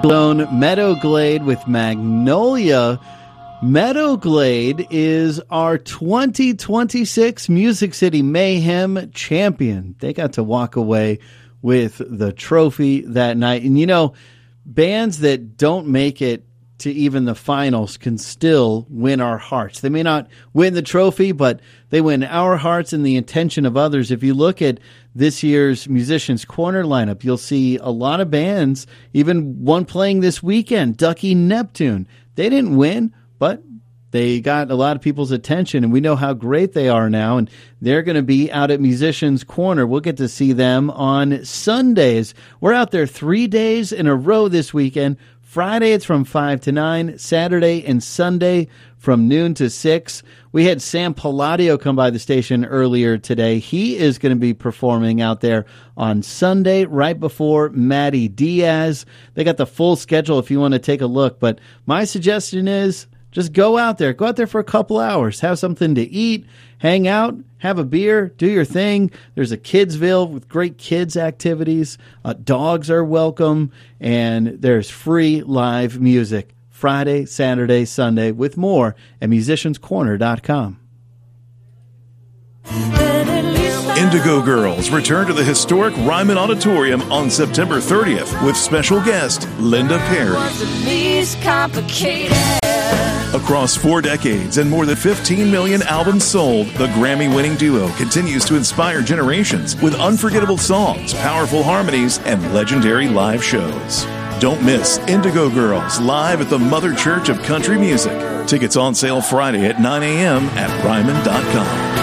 Meadow Glade with Magnolia. Meadow Glade is our 2026 Music City Mayhem champion. They got to walk away with the trophy that night. And you know, bands that don't make it to even the finals can still win our hearts. They may not win the trophy, but they win our hearts and the attention of others. If you look at this year's Musicians Corner lineup, you'll see a lot of bands, even one playing this weekend, Ducky Neptune. They didn't win, but they got a lot of people's attention, and we know how great they are now, and they're going to be out at Musicians Corner. We'll get to see them on Sundays. We're out there 3 days in a row this weekend. Friday, it's from 5 to 9. Saturday and Sunday from noon to 6. We had Sam Palladio come by the station earlier today. He is going to be performing out there on Sunday right before Matty Diaz. They got the full schedule if you want to take a look. But my suggestion is just go out there. Go out there for a couple hours. Have something to eat, hang out, have a beer, do your thing. There's a Kidsville with great kids activities. Dogs are welcome, and there's free live music Friday, Saturday, Sunday, with more at musicianscorner.com. Indigo Girls return to the historic Ryman Auditorium on September 30th with special guest Linda Perry. Across 4 decades and more than 15 million albums sold, the Grammy-winning duo continues to inspire generations with unforgettable songs, powerful harmonies, and legendary live shows. Don't miss Indigo Girls live at the Mother Church of Country Music. Tickets on sale Friday at 9 a.m. at Ryman.com.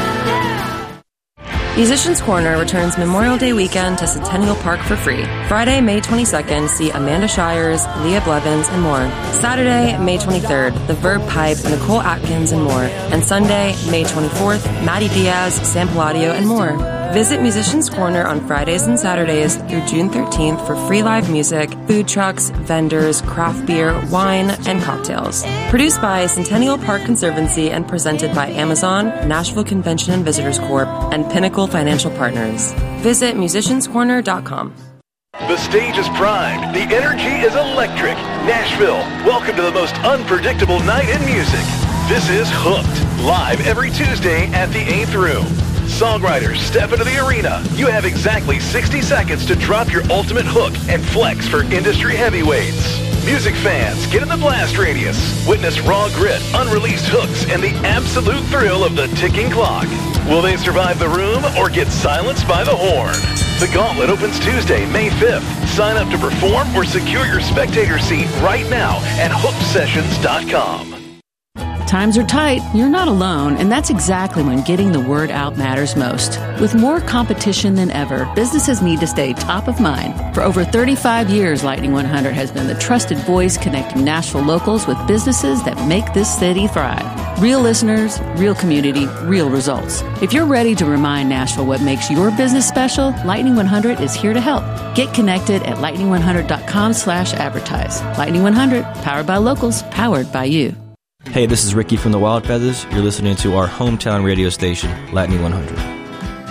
Musicians Corner returns Memorial Day weekend to Centennial Park for free. Friday, May 22nd, see Amanda Shires, Leah Blevins, and more. Saturday, May 23rd, The Verb Pipe, Nicole Atkins, and more. And Sunday, May 24th, Matty Diaz, Sam Palladio, and more. Visit Musicians Corner on Fridays and Saturdays through June 13th for free live music, food trucks, vendors, craft beer, wine, and cocktails. Produced by Centennial Park Conservancy and presented by Amazon, Nashville Convention and Visitors Corp., and Pinnacle Financial Partners. Visit musicianscorner.com. The stage is primed. The energy is electric. Nashville, welcome to the most unpredictable night in music. This is Hooked, live every Tuesday at the 8th Room. Songwriters, step into the arena. You have exactly 60 seconds to drop your ultimate hook and flex for industry heavyweights. Music fans, get in the blast radius. Witness raw grit, unreleased hooks, and the absolute thrill of the ticking clock. Will they survive the room or get silenced by the horn? The Gauntlet opens Tuesday, May 5th. Sign up to perform or secure your spectator seat right now at hooksessions.com. Times are tight, you're not alone, and that's exactly when getting the word out matters most. With more competition than ever, businesses need to stay top of mind. For over 35 years, Lightning 100 has been the trusted voice connecting Nashville locals with businesses that make this city thrive. Real listeners, real community, real results. If you're ready to remind Nashville what makes your business special, Lightning 100 is here to help. Get connected at lightning100.com/advertise. Lightning 100, powered by locals, powered by you. Hey, this is Ricky from the Wild Feathers. You're listening to our hometown radio station, Lightning 100.